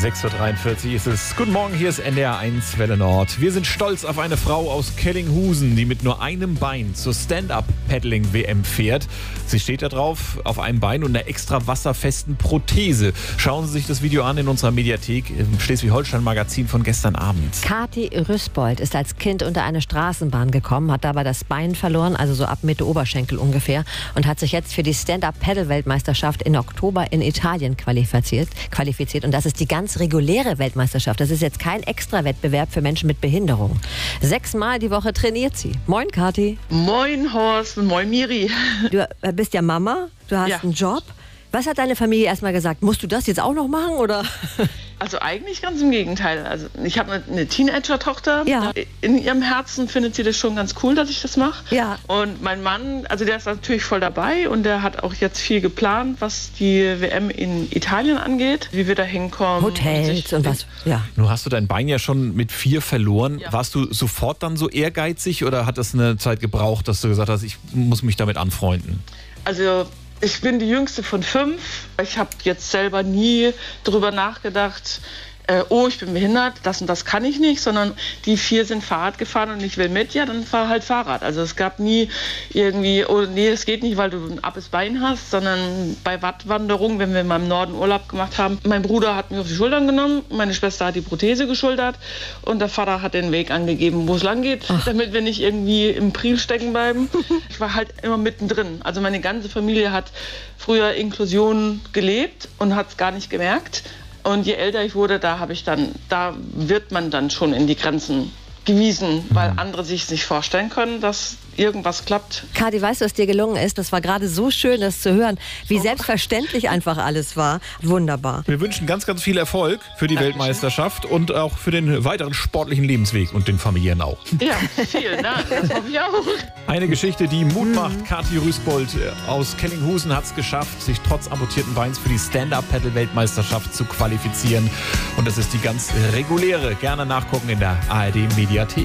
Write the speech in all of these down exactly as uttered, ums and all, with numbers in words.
sechs Uhr dreiundvierzig ist es. Guten Morgen, hier ist N D R eins Welle Nord. Wir sind stolz auf eine Frau aus Kellinghusen, die mit nur einem Bein zur Stand-Up-Paddling-W M fährt. Sie steht da drauf, auf einem Bein und einer extra wasserfesten Prothese. Schauen Sie sich das Video an in unserer Mediathek im Schleswig-Holstein-Magazin von gestern Abend. Kathi Rüßbold ist als Kind unter eine Straßenbahn gekommen, hat dabei das Bein verloren, also so ab Mitte Oberschenkel ungefähr, und hat sich jetzt für die Stand-Up-Paddle-Weltmeisterschaft in Oktober in Italien qualifiziert. qualifiziert. Und das ist die ganz reguläre Weltmeisterschaft. Das ist jetzt kein Extrawettbewerb für Menschen mit Behinderung. Sechsmal die Woche trainiert sie. Moin, Kathi. Moin, Horst. Moin, Miri. Du bist ja Mama, du hast Ja. einen Job. Was hat deine Familie erstmal gesagt? Musst du das jetzt auch noch machen, oder? Also eigentlich ganz im Gegenteil. Also ich habe eine, eine Teenager-Tochter. Ja. In ihrem Herzen findet sie das schon ganz cool, dass ich das mache. Ja. Und mein Mann, also der ist natürlich voll dabei und der hat auch jetzt viel geplant, was die W M in Italien angeht, wie wir da hinkommen. Hotels sich- und was? Ja. Nun hast du dein Bein ja schon mit vier verloren. Ja. Warst du sofort dann so ehrgeizig oder hat das eine Zeit gebraucht, dass du gesagt hast, ich muss mich damit anfreunden? Also ich bin die jüngste von fünf. Ich habe jetzt selber nie darüber nachgedacht, äh, oh, ich bin behindert, das und das kann ich nicht, sondern die vier sind Fahrrad gefahren und ich will mit, ja, dann fahr halt Fahrrad. Also es gab nie irgendwie, oh nee, das geht nicht, weil du ein abes Bein hast, sondern bei Wattwanderungen, wenn wir mal im Norden Urlaub gemacht haben, mein Bruder hat mich auf die Schultern genommen, meine Schwester hat die Prothese geschultert und der Vater hat den Weg angegeben, wo es lang geht, damit wir nicht irgendwie im Priel stecken bleiben. Ich war halt immer mittendrin. Also meine ganze Familie hat früher Inklusion gelebt und hat es gar nicht gemerkt. Und je älter ich wurde, da habe ich dann, da wird man dann schon in die Grenzen gewiesen, weil andere sich nicht vorstellen können, dass irgendwas klappt. Kathi, weißt du, was dir gelungen ist? Das war gerade so schön, das zu hören, wie selbstverständlich einfach alles war. Wunderbar. Wir wünschen ganz, ganz viel Erfolg für die Weltmeisterschaft und auch für den weiteren sportlichen Lebensweg und den Familien auch. Ja, vielen Dank, das hoffe ich auch. Eine Geschichte, die Mut macht. Kathi Rüßbold aus Kellinghusen hat es geschafft, sich trotz amputierten Beins für die Stand-Up-Paddle-Weltmeisterschaft zu qualifizieren. Und das ist die ganz reguläre. Gerne nachgucken in der A R D-Mediathek.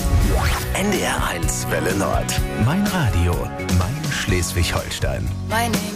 N D R eins Welle Nord. Mein Radio, mein Schleswig-Holstein. My name